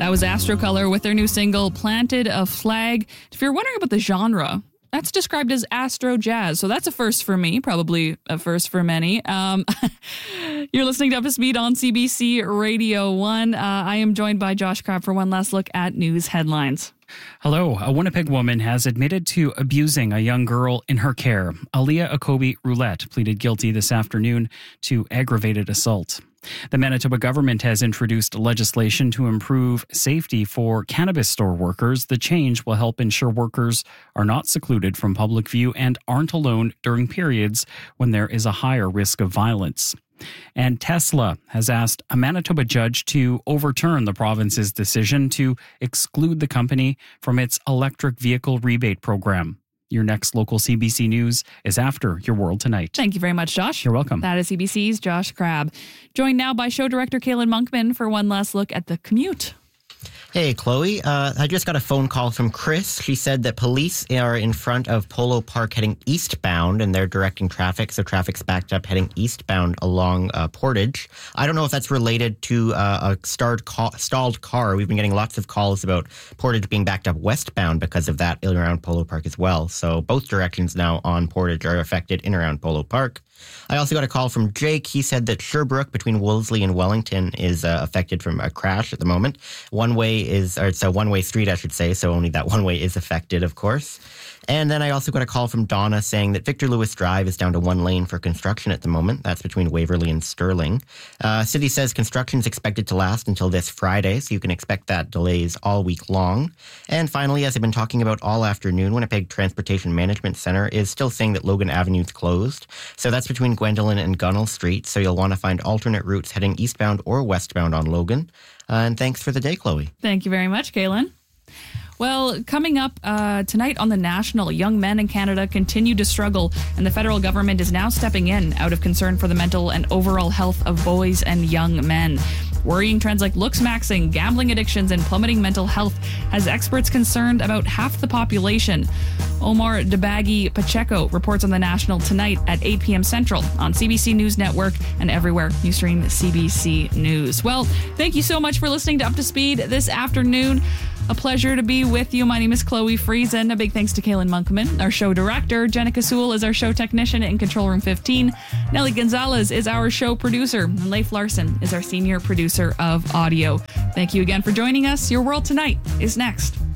That was Astrocolor with their new single, Planted a Flag. If you're wondering about the genre, that's described as Astro Jazz. So that's a first for me, probably a first for many. You're listening to Up to Speed on CBC Radio 1. I am joined by Josh Crabb for one last look at news headlines. Hello. A Winnipeg woman has admitted to abusing a young girl in her care. Aaliyah Akobi Roulette pleaded guilty this afternoon to aggravated assault. The Manitoba government has introduced legislation to improve safety for cannabis store workers. The change will help ensure workers are not secluded from public view and aren't alone during periods when there is a higher risk of violence. And Tesla has asked a Manitoba judge to overturn the province's decision to exclude the company from its electric vehicle rebate program. Your next local CBC News is after Your World Tonight. Thank you very much, Josh. You're welcome. That is CBC's Josh Crabb. Joined now by show director Kaylin Monkman for one last look at the commute. Hey, Chloe. I just got a phone call from Chris. She said that police are in front of Polo Park heading eastbound, and they're directing traffic. So traffic's backed up heading eastbound along Portage. I don't know if that's related to a stalled car. We've been getting lots of calls about Portage being backed up westbound because of that in around Polo Park as well. So both directions now on Portage are affected in around Polo Park. I also got a call from Jake. He said that Sherbrooke between Wolseley and Wellington is affected from a crash at the moment. It's a one-way street, I should say, so only that one way is affected, of course. And then I also got a call from Donna saying that Victor Lewis Drive is down to one lane for construction at the moment. That's between Waverley and Sterling. City says construction is expected to last until this Friday, so you can expect that delays all week long. And finally, as I've been talking about all afternoon, Winnipeg Transportation Management Centre is still saying that Logan Avenue is closed. So that's between Gwendolyn and Gunnell Street, so you'll want to find alternate routes heading eastbound or westbound on Logan. And thanks for the day, Chloe. Thank you very much, Kaylin. Well, coming up tonight on The National, young men in Canada continue to struggle, and the federal government is now stepping in out of concern for the mental and overall health of boys and young men. Worrying trends like looks maxing, gambling addictions, and plummeting mental health has experts concerned about half the population. Omar Debagi Pacheco reports on The National tonight at 8 p.m. Central on CBC News Network and everywhere you stream CBC News. Well, thank you so much for listening to Up to Speed this afternoon. A pleasure to be with you. My name is Chloe Friesen. A big thanks to Kaylin Monkman, our show director. Jenica Sewell is our show technician in Control Room 15. Nelly Gonzalez is our show producer. And Leif Larson is our senior producer of audio. Thank you again for joining us. Your World Tonight is next.